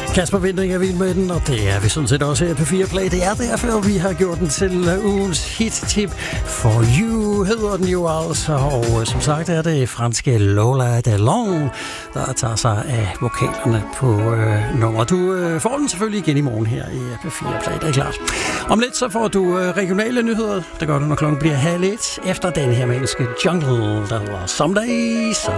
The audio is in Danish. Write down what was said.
Kasper Winding er vild med den, og det er vi sådan set også her på 4 Play. Det er derfor, vi har gjort den til ugens hit-tip. For You hedder den jo altså, og som sagt er det franske Lola Delon, der tager sig af vokalerne på nummer. Du får den selvfølgelig igen i morgen her i P4 Play, det er klart. Om lidt så får du regionale nyheder. Det gør du, når klokken bliver 12:30 efter den her menneske Jungle, der hedder Someday.